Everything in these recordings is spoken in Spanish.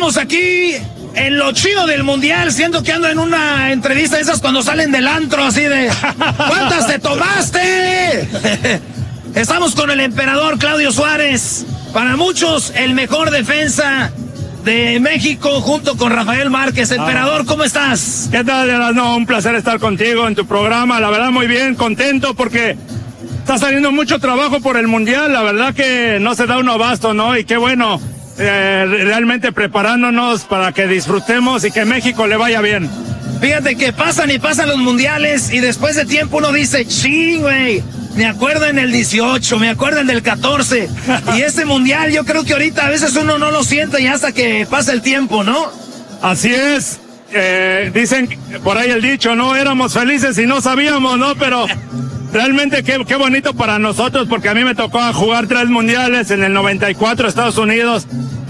estamos aquí en lo chido del mundial, siendo que ando en una entrevista de esas cuando salen del antro, así de ¿cuántas te tomaste? Estamos con el emperador Claudio Suárez, para muchos el mejor defensa de México, junto con Rafael Márquez. Emperador, ¿cómo estás? ¿Qué tal? No, un placer estar contigo en tu programa, la verdad muy bien, contento porque está saliendo mucho trabajo por el mundial, la verdad que no se da uno abasto, ¿no? Y qué bueno, realmente preparándonos para que disfrutemos y que México le vaya bien. Fíjate que pasan y pasan los mundiales y después de tiempo uno dice, sí, güey, me acuerdo en el 18, me acuerdo en el 14. Y este mundial yo creo que ahorita a veces uno no lo siente y hasta que pasa el tiempo, ¿no? Así es. Dicen por ahí el dicho, ¿no? Éramos felices y no sabíamos, ¿no? Pero realmente qué bonito para nosotros, porque a mí me tocó jugar 3 mundiales, en el 94 Estados Unidos,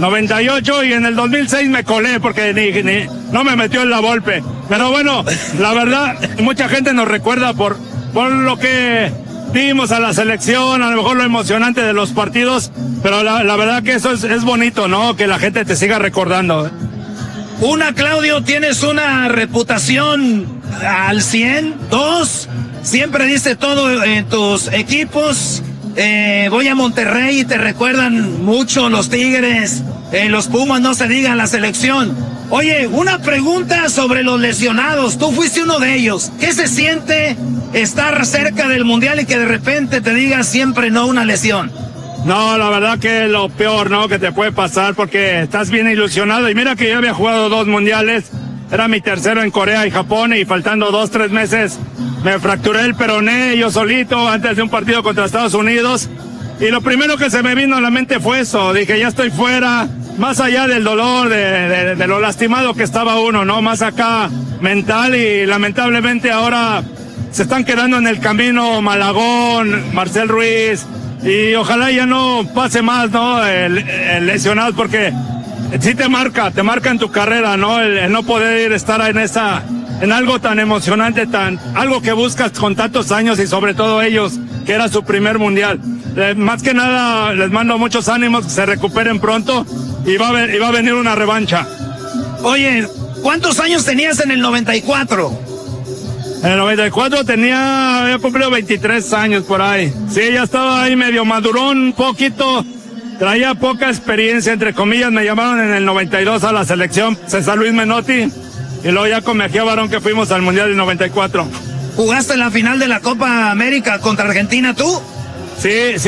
98 y en el 2006 me colé porque no me metió en la Volpe. Pero bueno, la verdad, mucha gente nos recuerda por lo que dimos a la selección, a lo mejor lo emocionante de los partidos, pero la verdad que eso es bonito, ¿no? Que la gente te siga recordando. Una, Claudio, tienes una reputación al 100. 2, siempre diste todo en tus equipos. Voy a Monterrey y te recuerdan mucho los Tigres, los Pumas, no se digan, la selección. Oye, una pregunta sobre los lesionados. Tú fuiste uno de ellos. ¿Qué se siente estar cerca del mundial y que de repente te digas siempre no una lesión? No, la verdad que lo peor, ¿no? Que te puede pasar porque estás bien ilusionado. Y mira que yo había jugado 2 mundiales. Era mi tercero en Corea y Japón y faltando 2-3 meses me fracturé el peroné yo solito antes de un partido contra Estados Unidos. Y lo primero que se me vino a la mente fue eso. Dije, ya estoy fuera. Más allá del dolor, de lo lastimado que estaba uno, ¿no? Más acá mental y lamentablemente ahora se están quedando en el camino Malagón, Marcel Ruiz. Y ojalá ya no pase más, ¿no? El lesionado, porque sí te marca en tu carrera, ¿no? El no poder estar en algo tan emocionante, algo que buscas con tantos años y sobre todo ellos, que era su primer mundial. Más que nada, les mando muchos ánimos, que se recuperen pronto y va a venir una revancha. Oye, ¿cuántos años tenías en el 94? En el 94 había cumplido 23 años por ahí. Sí, ya estaba ahí medio madurón un poquito, traía poca experiencia, entre comillas. Me llamaron en el 92 a la selección, César Luis Menotti, y luego ya con Mejía Barón que fuimos al Mundial del 94. ¿Jugaste en la final de la Copa América contra Argentina tú? Sí,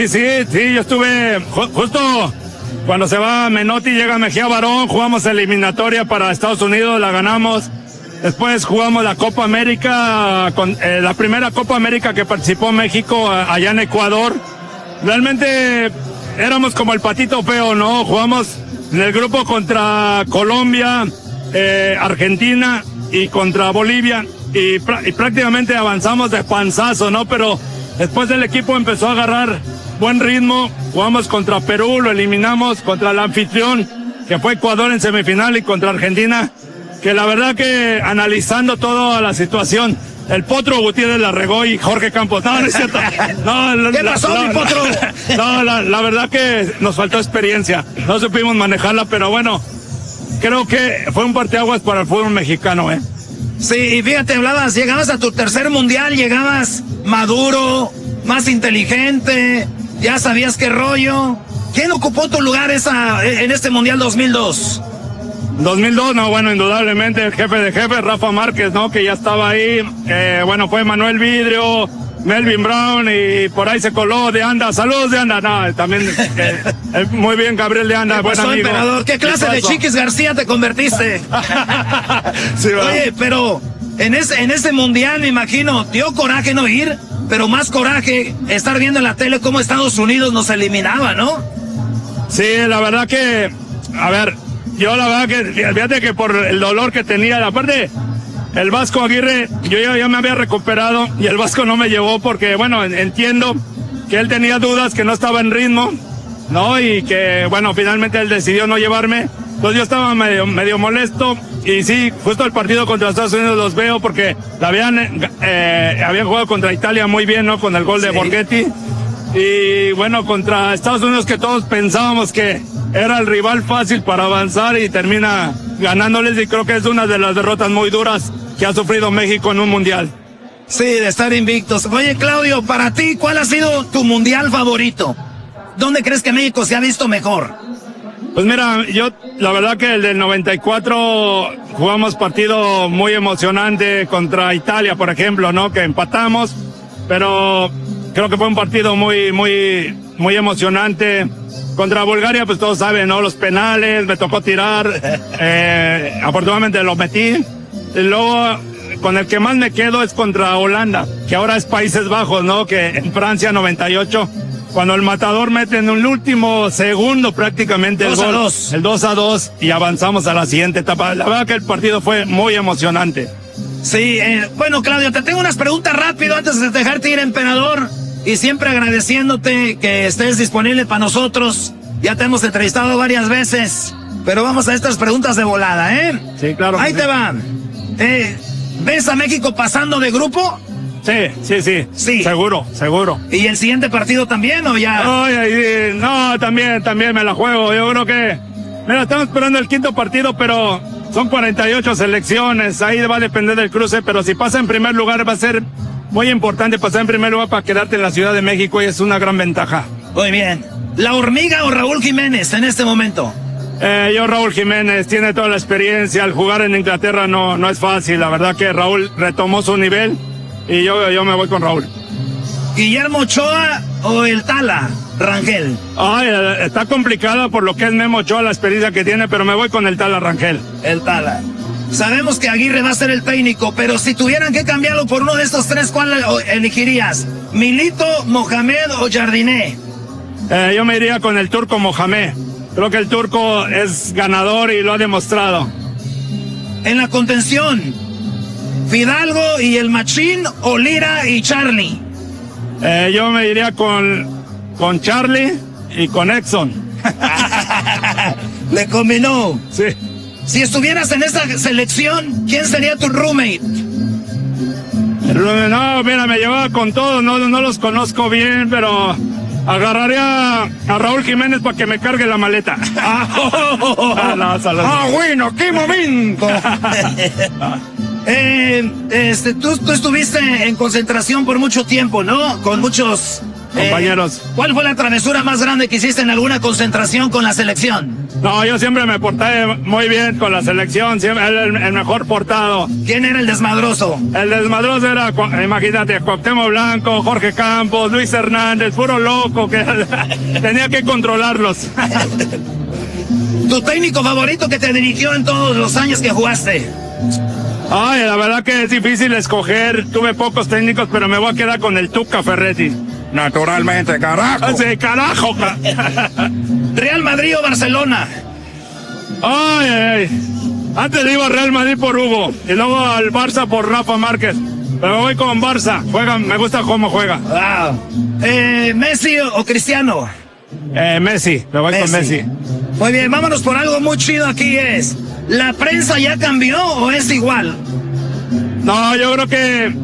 yo estuve justo cuando se va Menotti, llega Mejía Barón, jugamos eliminatoria para Estados Unidos, la ganamos. Después jugamos la Copa América, la primera Copa América que participó México allá en Ecuador. Realmente éramos como el patito feo, ¿no? Jugamos en el grupo contra Colombia, Argentina y contra Bolivia y prácticamente avanzamos de panzazo, ¿no? Pero después el equipo empezó a agarrar buen ritmo, jugamos contra Perú, lo eliminamos, contra el anfitrión, que fue Ecuador en semifinal, y contra Argentina, que la verdad que analizando toda la situación, el Potro Gutiérrez la regó y Jorge Campos, no es cierto. No, ¿qué pasó, mi Potro? No, la verdad que nos faltó experiencia, no supimos manejarla, pero bueno, creo que fue un parteaguas para el fútbol mexicano, ¿eh? Sí, y fíjate, llegabas a tu tercer mundial, llegabas maduro, más inteligente, ya sabías qué rollo. ¿Quién ocupó tu lugar en este mundial 2002? 2002, no, bueno, indudablemente el jefe de jefes, Rafa Márquez, ¿no? Que ya estaba ahí. Bueno, fue Manuel Vidrio, Melvin Brown y por ahí se coló De Anda. Saludos, De Anda. No, también muy bien, Gabriel De Anda, buen amigo. Emperador? ¿Qué clase de Chiquis García te convertiste? Sí, oye, pero en ese mundial me imagino, dio coraje no ir, pero más coraje estar viendo en la tele cómo Estados Unidos nos eliminaba, ¿no? Sí, la verdad que, a ver, yo la verdad que, fíjate que por el dolor que tenía, aparte, el Vasco Aguirre, yo ya me había recuperado y el Vasco no me llevó porque, bueno, entiendo que él tenía dudas, que no estaba en ritmo, ¿no? Y que, bueno, finalmente él decidió no llevarme. Entonces yo estaba medio molesto y sí, justo el partido contra Estados Unidos los veo porque habían jugado contra Italia muy bien, ¿no? Con el gol de Borghetti. Y bueno, contra Estados Unidos que todos pensábamos que era el rival fácil para avanzar y termina ganándoles, y creo que es una de las derrotas muy duras que ha sufrido México en un mundial. Sí, de estar invictos. Oye, Claudio, para ti, ¿cuál ha sido tu mundial favorito? ¿Dónde crees que México se ha visto mejor? Pues mira, yo la verdad que el del 94 jugamos partido muy emocionante contra Italia, por ejemplo, ¿no? Que empatamos, pero creo que fue un partido muy emocionante. Contra Bulgaria, pues todos saben, ¿no? Los penales, me tocó tirar, afortunadamente lo metí. Y luego, con el que más me quedo es contra Holanda, que ahora es Países Bajos, ¿no? Que en Francia 98, cuando el matador mete en un último segundo prácticamente el gol, el 2-2, y avanzamos a la siguiente etapa. La verdad que el partido fue muy emocionante. Sí, bueno, Claudio, te tengo unas preguntas rápido antes de dejarte ir, emperador. Y siempre agradeciéndote que estés disponible para nosotros. Ya te hemos entrevistado varias veces, pero vamos a estas preguntas de volada, ¿eh? Sí, claro. Ahí te va. ¿Ves a México pasando de grupo? Sí. Seguro. ¿Y el siguiente partido también o ya? No, también me la juego. Yo creo que, mira, estamos esperando el quinto partido, pero son 48 selecciones. Ahí va a depender del cruce, pero si pasa en primer lugar va a ser muy importante pasar en primer lugar para quedarte en la Ciudad de México, y es una gran ventaja. Muy bien. ¿La Hormiga o Raúl Jiménez en este momento? Yo, Raúl Jiménez, tiene toda la experiencia. Al jugar en Inglaterra no es fácil. La verdad que Raúl retomó su nivel y yo me voy con Raúl. ¿Guillermo Ochoa o el Tala Rangel? Está complicada por lo que es Memo Ochoa, la experiencia que tiene, pero me voy con el Tala Rangel. El Tala. Sabemos que Aguirre va a ser el técnico, pero si tuvieran que cambiarlo por uno de estos tres, ¿cuál elegirías? ¿Milito, Mohamed o Jardiné? Yo me iría con el turco Mohamed. Creo que el turco es ganador y lo ha demostrado. En la contención, ¿Fidalgo y el Machín o Lira y Charlie? Yo me iría con Charlie y con Exxon. Le combinó. Sí. Si estuvieras en esta selección, ¿quién sería tu roommate? No, mira, me llevaba con todos, no los conozco bien, pero agarraría a Raúl Jiménez para que me cargue la maleta. Bueno, qué momento. Tú estuviste en concentración por mucho tiempo, ¿no? Con muchos compañeros. ¿Cuál fue la travesura más grande que hiciste en alguna concentración con la selección? No, yo siempre me porté muy bien con la selección, siempre el mejor portado. ¿Quién era el desmadroso? El desmadroso era, imagínate, Cuauhtémoc Blanco, Jorge Campos, Luis Hernández, puro loco, que tenía que controlarlos. ¿Tu técnico favorito que te dirigió en todos los años que jugaste? La verdad que es difícil escoger, tuve pocos técnicos, pero me voy a quedar con el Tuca Ferretti. Naturalmente, carajo. Sí, carajo. ¿Real Madrid o Barcelona? Antes le iba a Real Madrid por Hugo y luego al Barça por Rafa Márquez. Pero voy con Barça. Me gusta cómo juega. Wow. ¿Messi o Cristiano? Messi. Me voy con Messi. Muy bien, vámonos por algo muy chido aquí. ¿La prensa ya cambió o es igual? No, yo creo que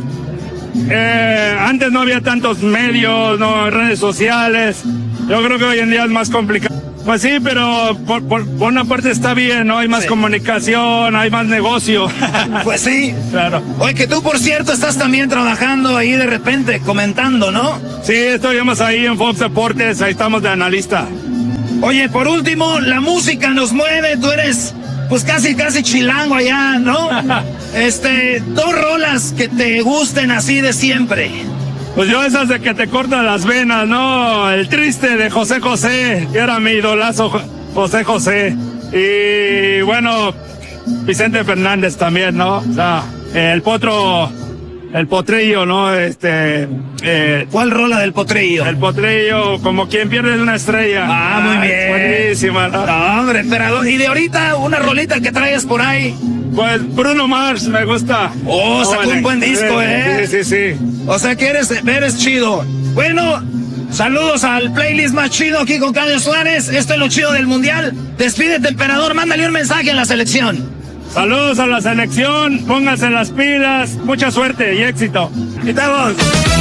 antes no había tantos medios, no redes sociales. Yo creo que hoy en día es más complicado. Pues sí, pero por una parte está bien, ¿no? Hay más comunicación, hay más negocio. Pues sí. Claro. Oye, que tú, por cierto, estás también trabajando ahí de repente, comentando, ¿no? Sí, estamos ahí en Fox Deportes, ahí estamos de analista. Oye, por último, la música nos mueve, tú eres pues casi chilango allá, ¿no? 2 rolas que te gusten así de siempre. Pues yo esas de que te cortan las venas, ¿no? El Triste de José José, que era mi idolazo José José. Y bueno, Vicente Fernández también, ¿no? O sea, el potrillo, ¿no? ¿Cuál rola del potrillo? El potrillo, como quien pierde una estrella. Muy bien. Buenísima, ¿no? No, hombre, emperador. Y de ahorita, una rolita que traigas por ahí. Pues Bruno Mars me gusta. Sacó un buen disco, Sí. O sea que eres chido. Bueno, saludos al playlist más chido aquí con Claudio Suárez. Esto es lo chido del mundial. Despídete, emperador. Mándale un mensaje a la selección. Saludos a la selección. Pónganse las pilas. Mucha suerte y éxito. ¡Estamos!